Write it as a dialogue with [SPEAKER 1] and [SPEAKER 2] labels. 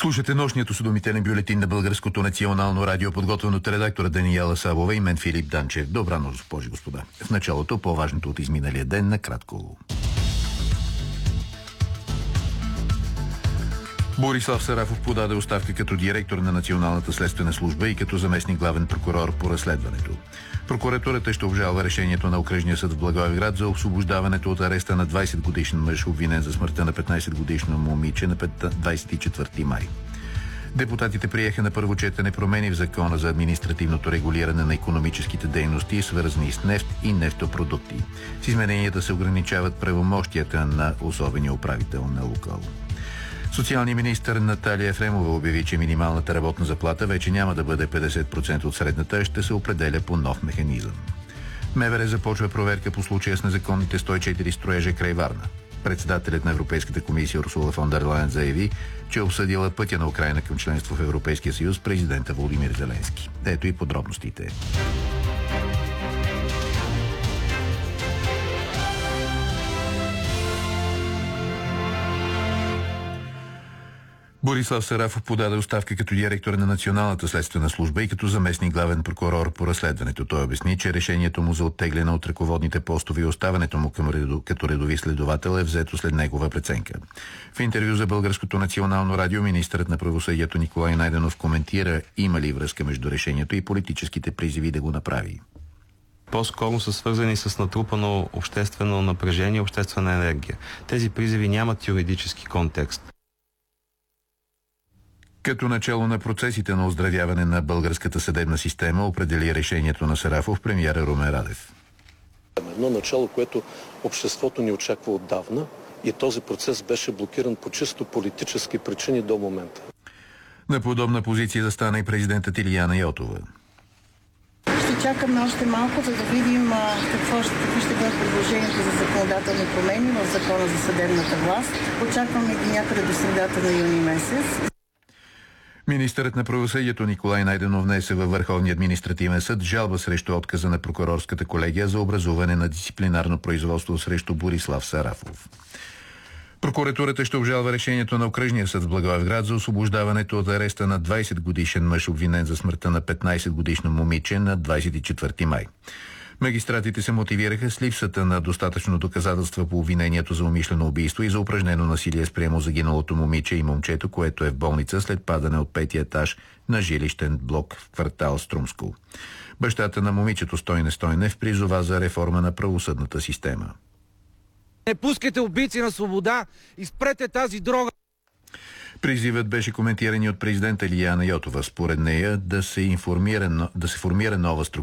[SPEAKER 1] Слушате нощният осведомителен бюлетин на Българското национално радио, подготвен от редактора Даниела Савова и мен Филип Данчев. Добра нощ, госпожи и господа. В началото по-важното от изминалия ден накратко. Борислав Сарафов подаде оставка като директор на Националната следствена служба и като заместник главен прокурор по разследването. Прокуратурата ще обжалва решението на Окръжния съд в Благоевград за освобождаването от ареста на 20-годишен мъж, обвинен за смъртта на 15-годишно момиче на 24 май. Депутатите приеха на първо четене промени в Закона за административното регулиране на икономическите дейности, свързани с нефт и нефтопродукти. С измененията се ограничават правомощията на особения управител на Лукойл. Социалният министър Наталия Ефремова обяви, че минималната работна заплата вече няма да бъде 50% от средната, а ще се определя по нов механизъм. МВР започва проверка по случая с незаконните 104 строежа край Варна. Председателят на Европейската комисия Урсула фон дер Лайен заяви, че е обсъдила пътя на Украйна към членство в Европейския съюз с президента Володимир Зеленски. Ето и подробностите. Борислав Сарафов подаде оставка като директор на Националната следствена служба и като заместник главен прокурор по разследването. Той обясни, че решението му за оттегляне от ръководните постове и оставането му като редови следовател е взето след негова преценка. В интервю за Българското национално радио министърът на правосъдието Николай Найденов коментира има ли връзка между решението и политическите призиви да го направи.
[SPEAKER 2] По-скоро са свързани с натрупано обществено напрежение, обществена енергия. Тези призиви нямат юридически контекст.
[SPEAKER 1] Като начало на процесите на оздравяване на българската съдебна система определи решението на Сарафов премиера Румен Радев.
[SPEAKER 3] Едно начало, което обществото ни очаква отдавна и този процес беше блокиран по чисто политически причини до момента.
[SPEAKER 1] На подобна позиция застана и президентът Илияна Йотова.
[SPEAKER 4] Ще чакаме още малко, за да видим какви ще бъдат предложенията за законодателни промени в Закона за съдебната власт. Очакваме ги някъде до средата на юни месец.
[SPEAKER 1] Министърът на правосъдието Николай Найденов внесе във Върховния административен съд жалба срещу отказа на прокурорската колегия за образуване на дисциплинарно производство срещу Борислав Сарафов. Прокуратурата ще обжалва решението на Окръжния съд в Благоевград за освобождаването от ареста на 20-годишен мъж, обвинен за смъртта на 15-годишно момиче на 24 май. Магистратите се мотивираха с липсата на достатъчно доказателства по обвинението за умишлено убийство и за упражнено насилие спрямо загиналото момиче и момчето, което е в болница след падане от 5-ти етаж на жилищен блок в квартал Струмско. Бащата на момичето Стойне Стойнев призова за реформа на правосъдната система.
[SPEAKER 5] Не пускайте убийци на свобода и спрете тази дрога!
[SPEAKER 1] Призивът беше коментиран и от президента Илияна Йотова. Според нея да се формира нова структура